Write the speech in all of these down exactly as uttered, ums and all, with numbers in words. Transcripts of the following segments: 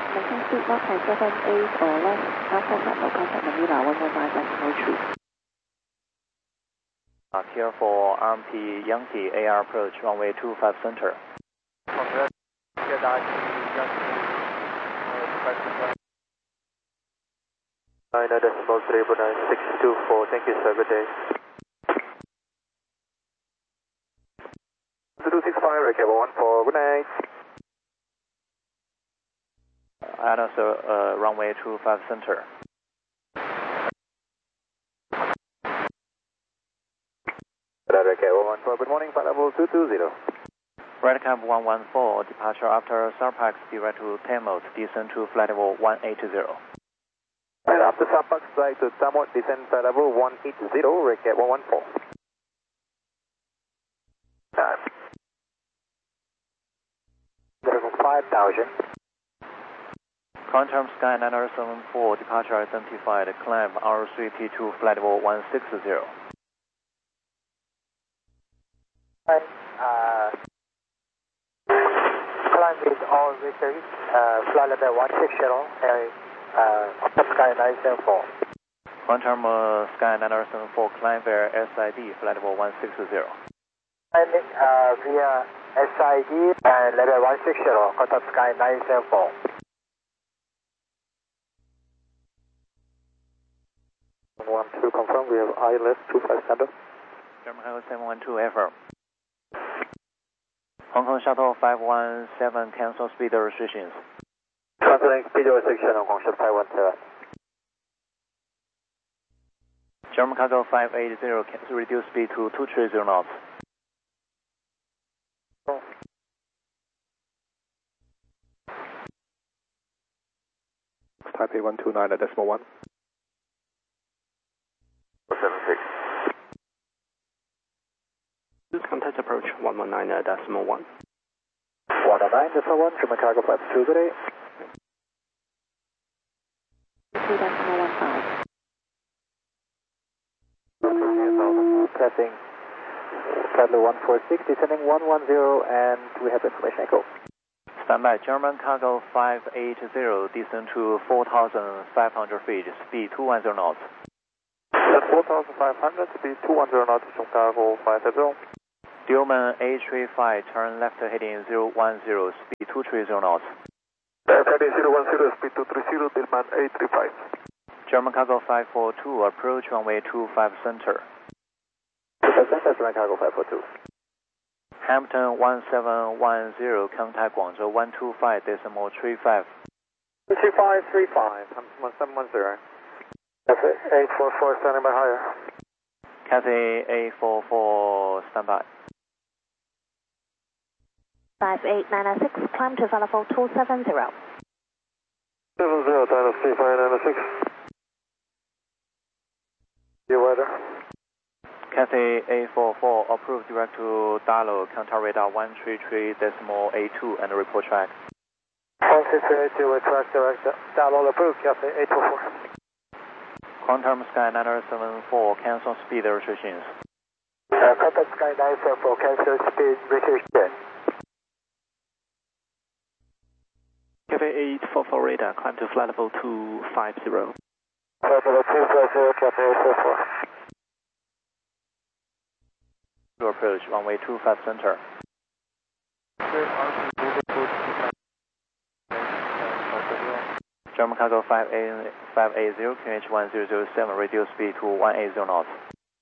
Maintain speed one five seven eight or less. Alpha Papa contact Manila one one nine decimal two. Uh, here for R M P Yankee A R approach runway two five center. Congrats. Here Yankee Yankee two five center. nine decimal three nine six two four. Thank you, sir. Good day. two six five, cable one four. Good night. And also uh, runway two five center. Cable one four. Good morning. Flight level two two zero. Red Cap one one four, departure after Sarpax direct to Tamos, descend to flight level one eight zero. Right after Sarpax, flight to Tamos, descend flight level one eight zero, Red Cap one one four. Time. Level five thousand. Confirm Sky nine seven four, departure identified, climb R three P two, flight level one six zero. Uh, climb is all research, uh, flight level one six zero, and uh, Sky nine seven four. Confirm uh, Sky nine seven four, climb via S I D, flight level one six zero. Climbing uh, via S I D and level one six zero, contact Sky nine seven four. one two confirm, we have I L S two five center. German Echo seven one two affirm. Hong Kong Shuttle five one seven, cancel speed restrictions. Canceling speed restriction on Hong Kong Shuttle five one seven. German Cargo five eight zero, cancel reduce speed to two three zero knots. Taipei one two nine, decimal one. seven six. Contact approach one one nine decimal one. one oh nine decimal one, German Cargo flight two, good day. two decimal one five. Passing flight level one four six, descending one one zero, and we have information echo. Standby, German Cargo five eight zero, descend to four thousand five hundred feet, speed two one zero knots. four thousand five hundred, speed two one zero knots, German Cargo five eight zero. Dillman A three five, turn left heading zero one zero, speed two three zero knots. Left heading zero one zero, speed two three zero, Dillman A three five. German Cargo five four two, approach runway two five center. two five center, German Cargo five four two. Hampton one seven one zero, contact Guangzhou one two five decimal three five. two five three five, Hampton one seven one zero. eight four four, standing by higher. Cathay A four four, standby. five eight nine six, climb to flight level two seven zero. seven zero, Dino three five nine six. Your weather. Cathay A four four, approved direct to Dalo, contact radar one three three decimal eight two and report track. one six three eight two, track direct, Dalo approved, Cathay eight four four. Quantum Sky nine seven four, cancel speed restrictions. Uh, contact Sky nine seven four, cancel speed restriction. Cathay eight four four radar, climb to flight level two five zero. Flight level two five zero, Cathay eight four four. Approach runway two five center. German Cargo five eight zero, Q H one zero zero seven, reduce speed to one eight zero knots.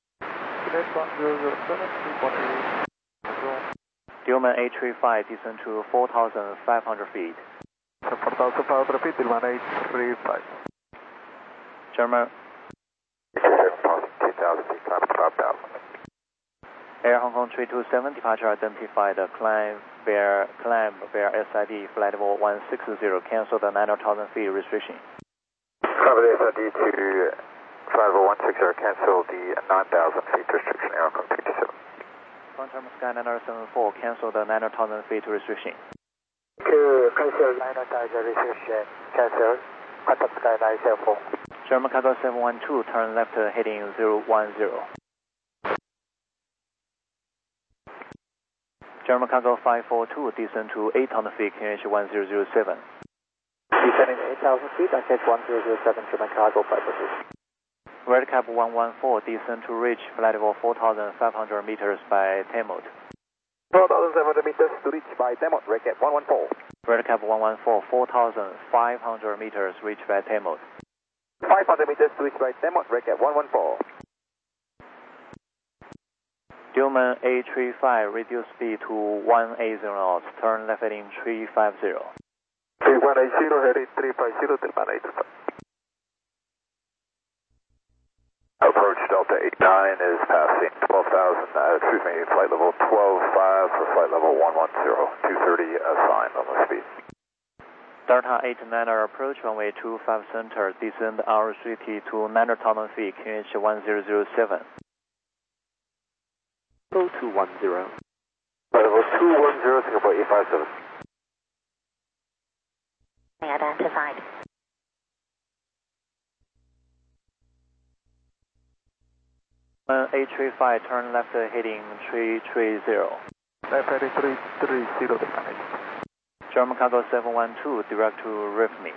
Dillman A three five, descend to four thousand five hundred feet. four thousand five hundred feet, Dillman A three five. German two thousand feet, climb to five thousand. Air Hong Kong three two seven, departure identified, climb via, climb via S I D, flight level one six zero, cancel the nine thousand feet restriction. Climb the S I D to flight level one six zero, cancel the nine thousand feet restriction, Air Hong Kong three two seven. Quantum Sky nine seven four, cancel the nine thousand feet restriction. To cancel nine thousand restriction, cancel, Quantum Sky nine seven four. German Cargo seven one two, turn left heading zero one zero. German Cargo five four two, descend to eight hundred feet, Q H one zero zero seven. Descending eight thousand feet, I catch one zero zero seven, German cargo, flight position. Redcap one one four, descend to reach flight level four thousand five hundred meters by T-mode. four thousand seven hundred meters to reach by T-mode, Redcap one one four. Redcap one one four, four thousand five hundred meters reach by T-mode. five hundred meters to reach by T-mode, Redcap one one four. Dillman A three five, reduce speed to one eighty knots, turn left heading three five zero. three one eight zero, heading three five zero, Dillman eight five. Approach Delta eight nine is passing twelve thousand, uh, excuse me, flight level twelve five for flight level one one zero, two thirty assigned on the speed. Delta eight nine approach runway two five center, descend R three T to nine thousand feet, Q H one zero zero seven. Go two one zero. Flight level two one zero, Singapore eight five seven. Identified. A three five, turn left heading three three zero. Left heading three three zero, Dillman eight. German cargo seven one two, direct to Rifme.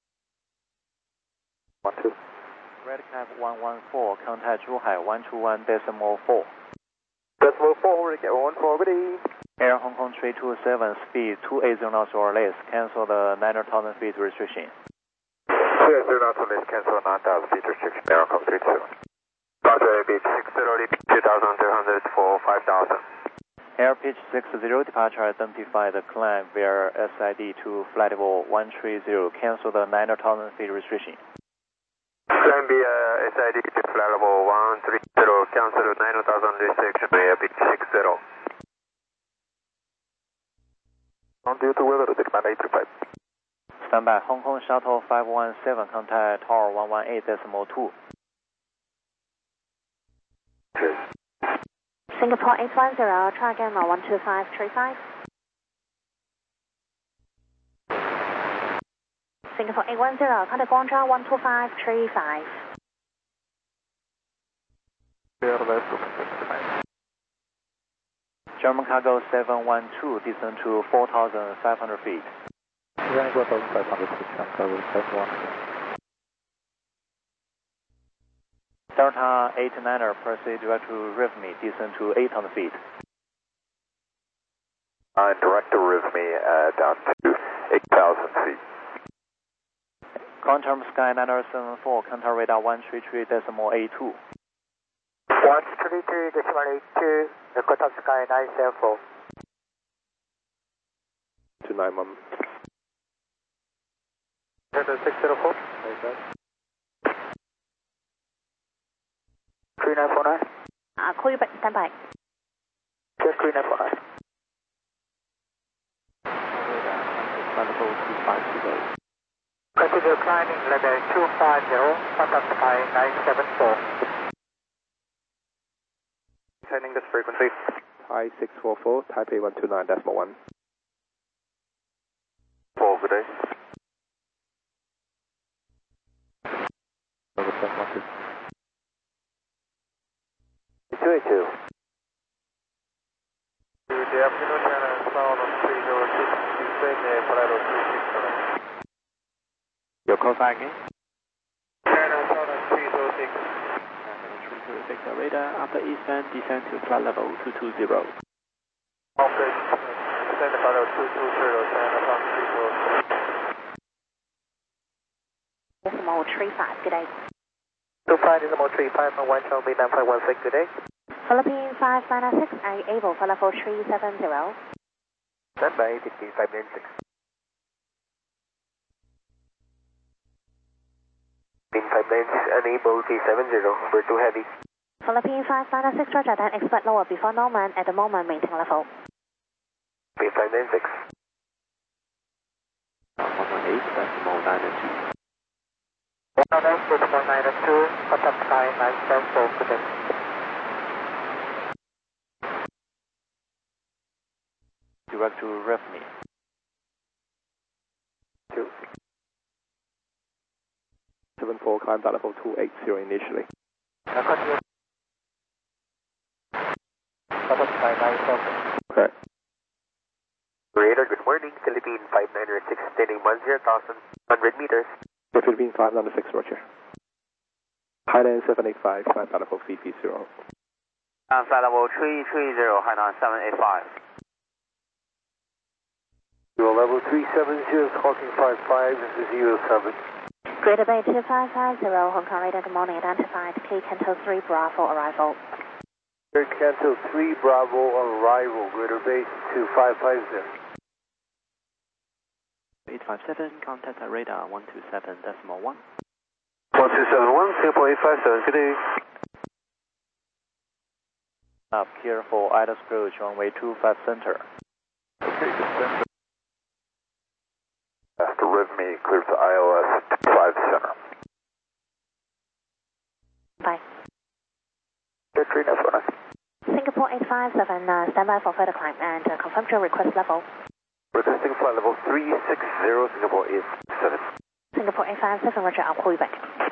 one two. Redcap one one four, contact Zhuhai one two one decimal four. Decimal four, Redcap one one four, ready. Air Hong Kong three two seven, speed two eighty knots or less, cancel the nine thousand feet restriction. two eighty knots or less, cancel nine thousand feet restriction, Air Hong Kong three two seven. Roger, beach six zero, two thousand three hundred for five thousand. Air pitch six zero, departure identify the climb via S I D to flight level one three zero, cancel the nine thousand feet restriction. Climb via S I D to flight level one three zero, cancel nine thousand restriction, Air pitch six zero. On due to weather, Dillman eight three five. Stand by, Hong Kong Shuttle five one seven, contact Tower one one eight decimal two. Singapore eight one zero, try again on one two five three five. Singapore eight one zero, contact Guangzhou one two five three five. German cargo seven one two, descend to four thousand five hundred feet. four thousand five hundred feet, German cargo seven one two. Delta eight nine, proceed direct to Rifme, descend to eight hundred feet. Uh, direct to Rifme, uh, down to eight thousand feet. Quantum Sky nine seven four, contact radar one three three decimal eight two. one three three decimal eight two, the Quantum Sky nine seven four. two nine one. six zero four. three nine four nine. Uh, call you back, stand by. Just three nine four nine. Flight level two five zero. Continue climbing level two five zero, Quantum Sky nine seven four. Sending this frequency. Thai six four four, Taipei one two nine decimal one. four, good day. Over seven one two. two eight two. Good afternoon, China South three zero six, descend Parado two six seven. Your call sign again? China South three zero six. three zero six radar, after eastbound, descend to flight level two two zero. Okay, descend Parado two two zero, China South three zero six. Decimal three five, good day. two five decimal three five, and one shall be nine five one six, good day. Philippine five nine six, are you able for level three seven zero? Stand by, fifteen five nine six. fifteen five nine six, unable three seven zero, we're too heavy. Philippine five nine six, roger, then expect lower before Norman, at the moment maintain level. fifteen five nine six. one one eight decimal nine two. one one eight decimal nine two, Quantum Sky nine seven four, good day. Direct to Rifme. two. seven four, climb that level two eight zero initially. Now continue. Quantum Sky nine seven. Okay. Radar, good morning, Philippine Philippine five nine six, standing one zero thousand, one hundred meters. Philippine five nine six, roger. Highland seven eight five, climb flight level three three zero. Uh, flight level three three zero, Hainan seven eight five. Your level three seven zero, clocking five five, this is zero seven. Greater Bay two five five zero, Hong Kong radar, good morning, identified K Canto three Bravo arrival. Air Canto three Bravo arrival, Greater Bay two five five zero. eight five seven, contact radar one two seven decimal one. one two seven one, Singapore eight five seven, good day. Up here for Ida's approach, runway two five center. Okay, descend. After R I V M E, clear to I L S five center. Bye. Air three, no phone. Singapore eight five seven, uh, stand by for further climb and uh, confirm your request level. Requesting flight level three six zero, Singapore eight seven. Singapore eight five seven, roger, I'll call you back.